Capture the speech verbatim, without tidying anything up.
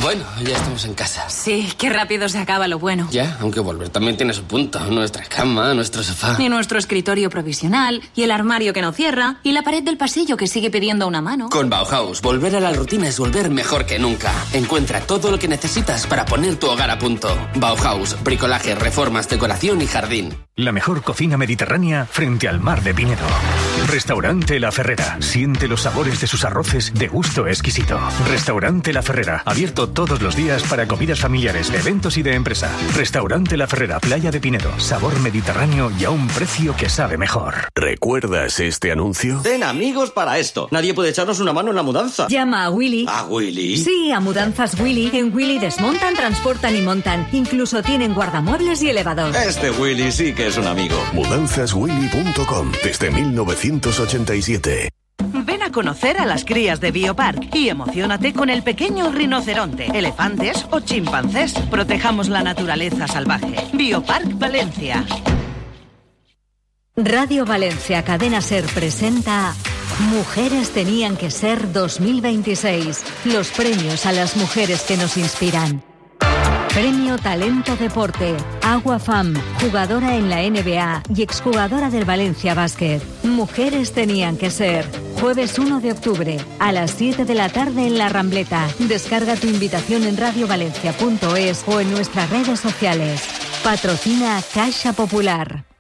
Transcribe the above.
Bueno, ya estamos en casa. Sí, qué rápido se acaba lo bueno. Ya, aunque volver también tiene su punto. Nuestra cama, nuestro sofá. Y nuestro escritorio provisional, y el armario que no cierra, y la pared del pasillo que sigue pidiendo una mano. Con Bauhaus, volver a la rutina es volver mejor que nunca. Encuentra todo lo que necesitas para poner tu hogar a punto. Bauhaus, bricolaje, reformas, decoración y jardín. La mejor cocina mediterránea frente al mar de Pinedo. Restaurante La Ferrera. Siente los sabores de sus arroces de gusto exquisito. Restaurante La Ferrera. Abierto todos los días para comidas familiares, eventos y de empresa. Restaurante La Ferrera, Playa de Pinedo. Sabor mediterráneo y a un precio que sabe mejor. ¿Recuerdas este anuncio? Ten amigos para esto. Nadie puede echarnos una mano en la mudanza. Llama a Willy. ¿A Willy? Sí, a Mudanzas Willy. En Willy desmontan, transportan y montan. Incluso tienen guardamuebles y elevador. Este Willy sí que es un amigo. mudanzas willy punto com, desde mil novecientos ochenta y siete. Ven a conocer a las crías de Biopark y emociónate con el pequeño rinoceronte, elefantes o chimpancés. Protejamos la naturaleza salvaje. Biopark Valencia. Radio Valencia Cadena Ser presenta Mujeres tenían que ser dos mil veintiséis. Los premios a las mujeres que nos inspiran. Premio Talento Deporte. Agua Fam, jugadora en la N B A y exjugadora del Valencia Basket. Mujeres tenían que ser. Jueves uno de octubre, a las siete de la tarde en La Rambleta. Descarga tu invitación en radio valencia punto es o en nuestras redes sociales. Patrocina Caixa Popular.